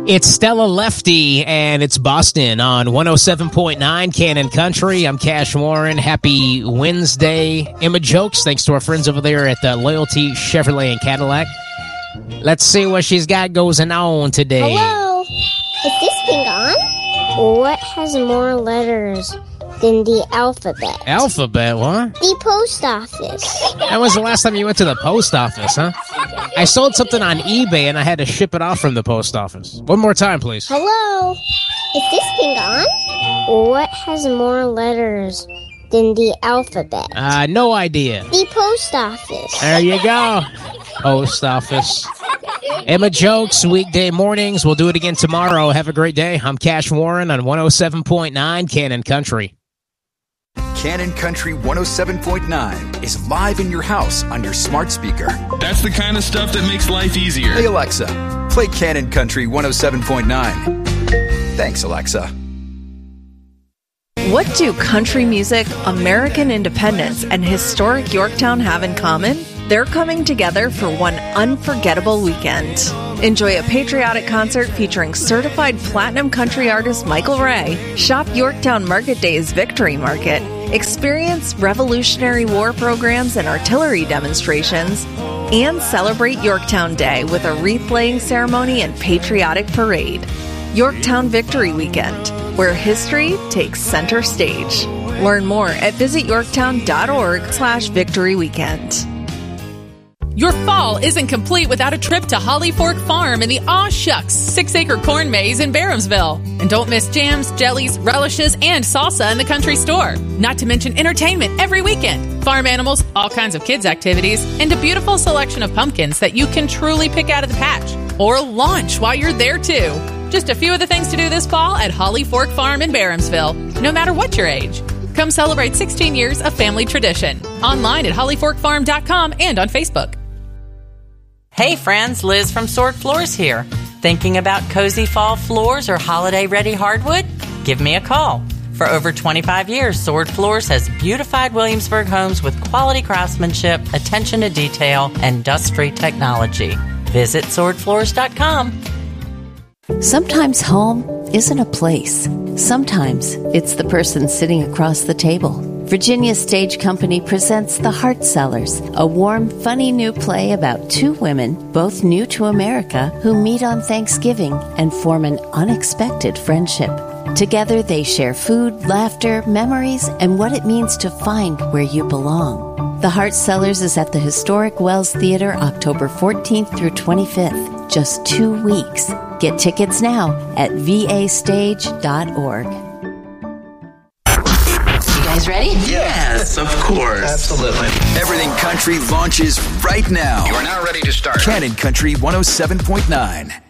It's Stella Lefty, and it's Boston on 107.9 Cannon Country. I'm Cash Warren. Happy Wednesday. Emma Jokes, thanks to our friends over there at Loyalty Chevrolet and Cadillac. Let's see what she's got going on today. Hello? Is this thing on? What has more letters than the alphabet? Alphabet, what? The post office. When was the last time you went to the post office, huh? I sold something on eBay and I had to ship it off from the post office. One more time, please. Hello? Is this thing on? What has more letters than the alphabet? No idea. The post office. There you go. Post office. Emma Jokes, weekday mornings. We'll do it again tomorrow. Have a great day. I'm Cash Warren on 107.9 Cannon Country. Cannon Country 107.9 is live in your house on your smart speaker. That's the kind of stuff that makes life easier. Hey, Alexa, play Cannon Country 107.9. Thanks, Alexa. What do country music, American independence, and historic Yorktown have in common? They're coming together for one unforgettable weekend. Enjoy a patriotic concert featuring certified platinum country artist Michael Ray. Shop Yorktown Market Day's Victory Market. Experience Revolutionary War programs and artillery demonstrations. And celebrate Yorktown Day with a wreath-laying ceremony and patriotic parade. Yorktown Victory Weekend, where history takes center stage. Learn more at visityorktown.org/Victory Weekend. Your fall isn't complete without a trip to Holly Fork Farm in the Aw Shucks 6-acre corn maze in Barhamsville. And don't miss jams, jellies, relishes, and salsa in the country store. Not to mention entertainment every weekend, farm animals, all kinds of kids' activities, and a beautiful selection of pumpkins that you can truly pick out of the patch. Or launch while you're there, too. Just a few of the things to do this fall at Holly Fork Farm in Barhamsville, no matter what your age. Come celebrate 16 years of family tradition. Online at hollyforkfarm.com and on Facebook. Hey friends, Liz from Sword Floors here. Thinking about cozy fall floors or holiday-ready hardwood? Give me a call. For over 25 years, Sword Floors has beautified Williamsburg homes with quality craftsmanship, attention to detail, and dust-free technology. Visit swordfloors.com. Sometimes home isn't a place. Sometimes it's the person sitting across the table. Virginia Stage Company presents The Heart Sellers, a warm, funny new play about two women, both new to America, who meet on Thanksgiving and form an unexpected friendship. Together they share food, laughter, memories, and what it means to find where you belong. The Heart Sellers is at the historic Wells Theater October 14th through 25th, just 2 weeks. Get tickets now at vastage.org. Ready? Yes, of course. Absolutely. Everything Country launches right now. You are now ready to start. Cannon Country 107.9.